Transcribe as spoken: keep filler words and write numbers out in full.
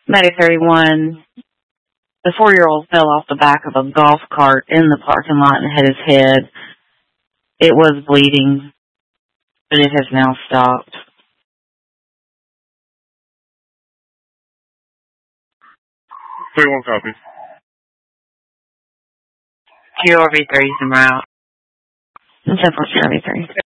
Medic thirty-one, the four-year-old fell off the back of a golf cart in the parking lot and hit his head. It was bleeding, but it has now stopped. thirty-one copy. Q R V three is en route. ten four Q R V three.